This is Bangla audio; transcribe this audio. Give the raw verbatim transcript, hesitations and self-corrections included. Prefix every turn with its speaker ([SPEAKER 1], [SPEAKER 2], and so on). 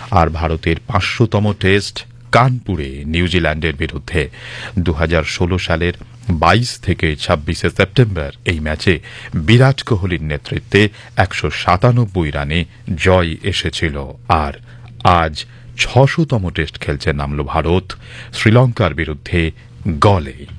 [SPEAKER 1] আর ভারতের পাঁচশোতম টেস্ট কানপুরে নিউজিল্যান্ডের বিরুদ্ধে দু হাজার ষোলো সালের বাইশ থেকে ছাব্বিশে সেপ্টেম্বর এই ম্যাচে বিরাট কোহলির নেতৃত্বে একশো সাতানব্বই রানে জয় এসেছিল। আর আজ ছশোতম টেস্ট খেলতে নামল ভারত শ্রীলঙ্কার বিরুদ্ধে গলে।